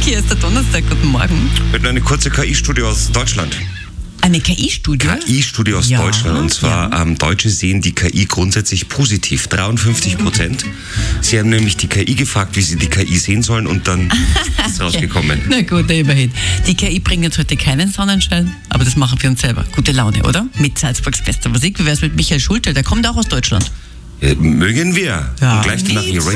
Hier ist der Donnerstag, guten Morgen. Mit einer kurze KI-Studie aus Deutschland. Eine KI-Studie? KI-Studie aus Deutschland. Und zwar, Deutsche sehen die KI grundsätzlich positiv. 53%. Sie haben nämlich die KI gefragt, wie sie die KI sehen sollen, und dann ist rausgekommen. Na gut, immerhin. Die KI bringt jetzt heute keinen Sonnenschein, aber das machen wir uns selber. Gute Laune, oder? Mit Salzburgs bester Musik. Wie wär's mit Michael Schulte? Der kommt auch aus Deutschland. Mögen wir. Ja. Und gleich danach hier